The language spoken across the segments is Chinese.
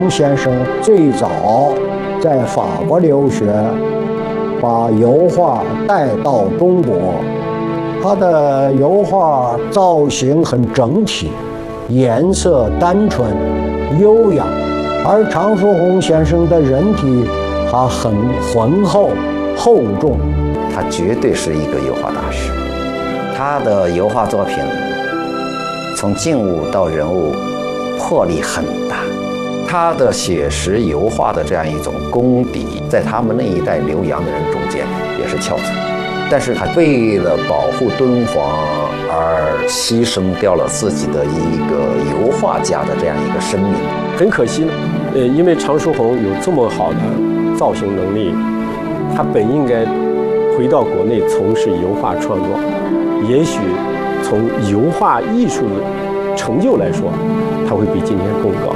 先生最早在法国留学，把油画带到中国。他的油画造型很整体，颜色单纯、优雅，而常书鸿先生的人体他很浑厚、厚重。 他绝对是一个油画大师。他的油画作品从静物到人物魄力很大。他的写实油画的这样一种功底，在他们那一代留洋的人中间也是翘楚。但是他为了保护敦煌而牺牲掉了自己的一个油画家的这样一个生命。 很可惜呢，因为常书鸿有这么好的造型能力，他本应该回到国内从事油画创作，也许从油画艺术的成就来说，他会比今天更高。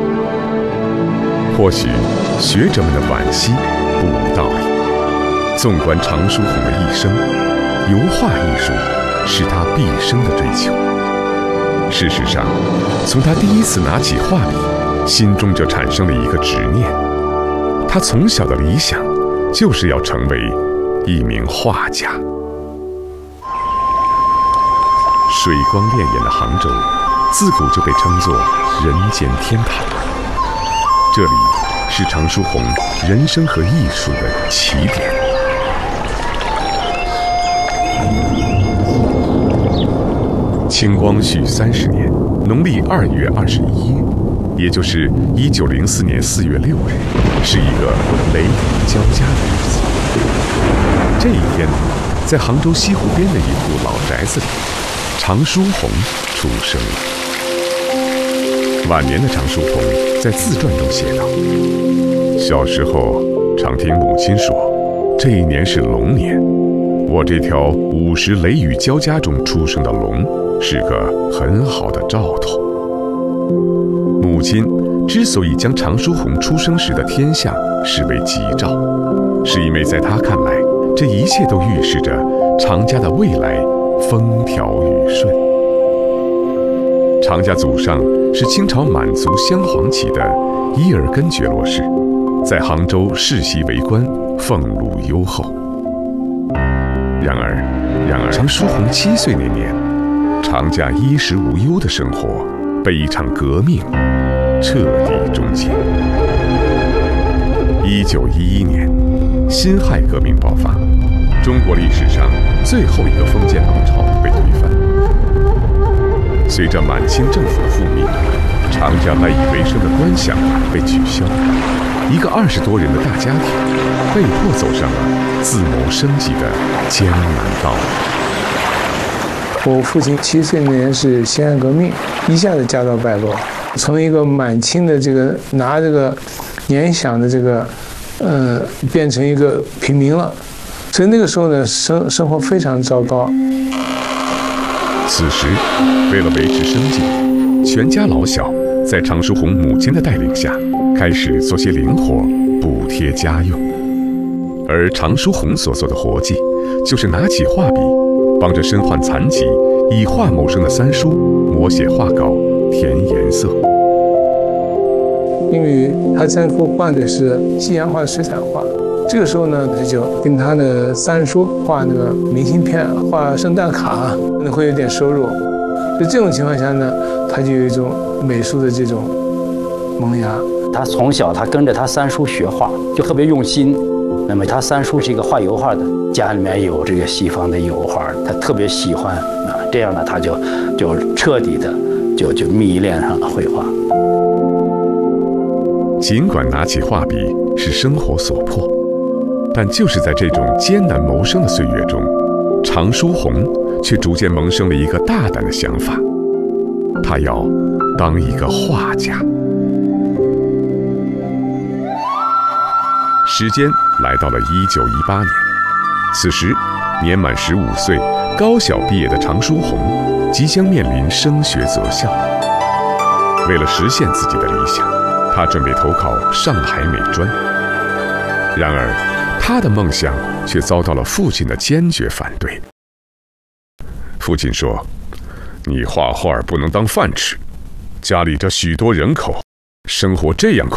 或许学者们的惋惜不无道理。纵观常书鸿的一生，油画艺术是他毕生的追求。事实上，从他第一次拿起画笔，心中就产生了一个执念。他从小的理想就是要成为一名画家。水光潋滟的杭州，自古就被称作人间天堂。这里是常书鸿人生和艺术的起点。清光绪30年，农历2月21日，也就是1904年4月6日，是一个雷雨交加的日子。这一天，在杭州西湖边的一户老宅子里，常书鸿出生了。晚年的常书鸿在自传中写道：小时候常听母亲说，这一年是龙年，我这条午时雷雨交加中出生的龙是个很好的兆头。母亲之所以将常书鸿出生时的天象视为吉兆，是因为在她看来，这一切都预示着常家的未来风调雨顺。常家祖上是清朝满族镶黄旗的伊尔根觉罗氏，在杭州世袭为官，俸禄优厚。然而，常书鸿7岁那年，常家衣食无忧的生活被一场革命彻底终结。1911年，辛亥革命爆发，中国历史上最后一个封建王朝被推翻。随着满清政府的覆灭，常家赖以为生的官饷被取消，一个20多人的大家庭被迫走上了自谋生计的艰难道路。我父亲7岁那年是辛亥革命，一下子家道败落，从一个满清的这个拿这个年饷的这个变成一个平民了，所以那个时候呢，生活非常糟糕。 此时，为了维持生计，全家老小在常书鸿母亲的带领下，开始做些零活补贴家用。而常书鸿所做的活计，就是拿起画笔，帮着身患残疾、以画谋生的三叔摹写画稿、填颜色。 因为他三叔画的是西洋画、水彩画，这个时候呢，他就跟他的三叔画那个明信片、画圣诞卡，可能会有点收入。在这种情况下呢，他就有一种美术的这种萌芽。 他从小他跟着他三叔学画，就特别用心。那么他三叔是一个画油画的，家里面有这个西方的油画，他特别喜欢啊。这样呢，他就彻底的就迷恋上了绘画。 尽管拿起画笔是生活所迫，但就是在这种艰难谋生的岁月中，常书鸿却逐渐萌生了一个大胆的想法，他要当一个画家。时间来到了1918年，此时年满15岁、高小毕业的常书鸿即将面临升学择校。为了实现自己的理想，他准备投考上海美专。然而，他的梦想却遭到了父亲的坚决反对。父亲说：“你画画不能当饭吃，家里这许多人口，生活这样苦。”